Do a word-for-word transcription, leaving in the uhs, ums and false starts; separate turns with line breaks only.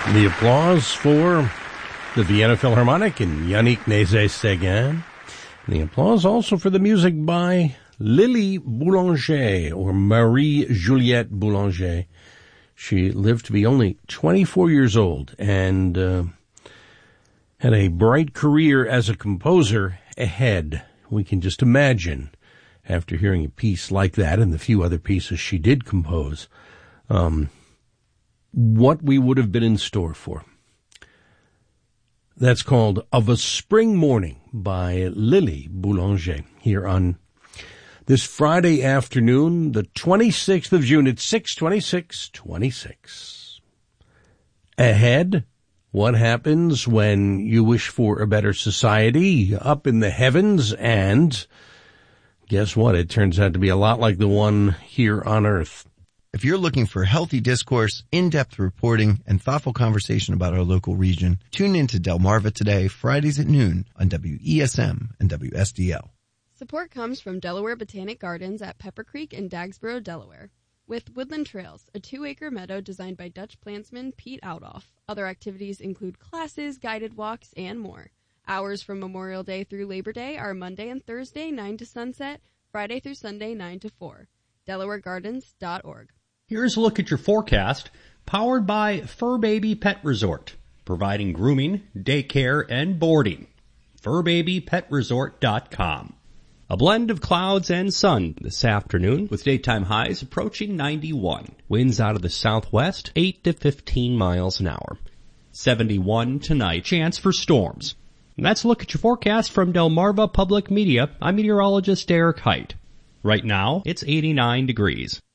The applause for the Vienna Philharmonic and Yannick Nézet-Séguin. The applause also for the music by Lily Boulanger, or Marie-Juliette Boulanger. She lived to be only twenty-four years old and uh, had a bright career as a composer ahead. We can just imagine, after hearing a piece like that and the few other pieces she did compose, um, what we would have been in store for. That's called Of a Spring Morning by Lily Boulanger, here on this Friday afternoon, the twenty-sixth of June at six twenty-six twenty-six. Ahead, what happens when you wish for a better society up in the heavens, and guess what? It turns out to be a lot like the one here on Earth.
If you're looking for healthy discourse, in-depth reporting, and thoughtful conversation about our local region, tune in to Delmarva Today, Fridays at noon on W E S M and W S D L.
Support comes from Delaware Botanic Gardens at Pepper Creek in Dagsboro, Delaware. With Woodland Trails, a two-acre meadow designed by Dutch plantsman Pete Outoff. Other activities include classes, guided walks, and more. Hours from Memorial Day through Labor Day are Monday and Thursday, nine to sunset, Friday through Sunday, nine to four. Delaware Gardens dot org.
Here's a look at your forecast, powered by Fur Baby Pet Resort, providing grooming, daycare, and boarding. fur baby pet resort dot com. A blend of clouds and sun this afternoon, with daytime highs approaching ninety-one. Winds out of the southwest, eight to fifteen miles an hour. seventy-one tonight, chance for storms. And that's a look at your forecast from Delmarva Public Media. I'm meteorologist Derek Height. Right now, it's eighty-nine degrees.